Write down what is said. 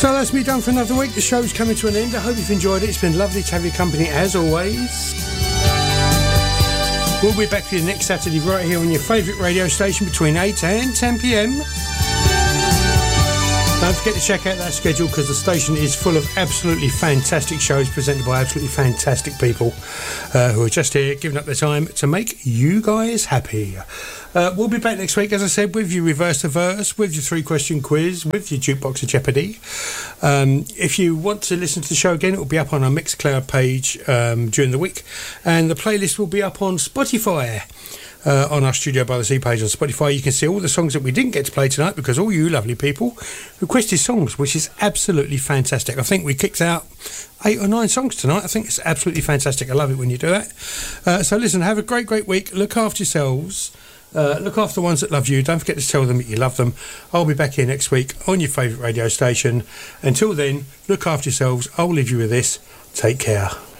So that's me done for another week. The show's coming to an end. I hope you've enjoyed it. It's been lovely to have your company as always. We'll be back for you next Saturday right here on your favourite radio station between 8 and 10 p.m. Don't forget to check out that schedule because the station is full of absolutely fantastic shows presented by absolutely fantastic people who are just here giving up their time to make you guys happy. We'll be back next week, as I said, with your reverse the verse, with your 3-question quiz, with your jukebox of Jeopardy. If you want to listen to the show again, it will be up on our Mixcloud page during the week, and the playlist will be up on Spotify. On our Studio by the Sea page on Spotify, you can see all the songs that we didn't get to play tonight because all you lovely people requested songs, which is absolutely fantastic. I think we kicked out 8 or 9 songs tonight. I think it's absolutely fantastic. I love it when you do that. So listen, have a great week. Look after yourselves. Look after the ones that love you. Don't forget to tell them that you love them. I'll be back here next week on your favourite radio station. Until then, look after yourselves. I'll leave you with this. Take care.